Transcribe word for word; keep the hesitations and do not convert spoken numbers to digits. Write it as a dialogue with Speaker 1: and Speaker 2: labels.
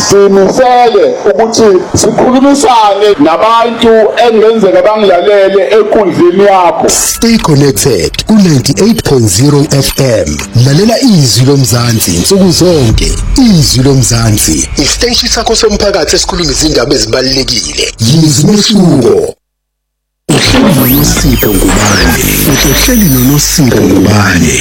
Speaker 1: simisele ukuthi sikhulumisane nabantu engenzeka bangilalele enkundleni yakho.
Speaker 2: Stay connected ku ninety-eight point zero F M. Lalela izwi lomzansi insuku zonke. Izwi lomzansi, isiteshi sakho somphakathi esikhuluma izindaba ezibalulekile. Yizwi leshuko. Uhleli noNosipho Ngubane. Uhleli noNosipho Ngubane.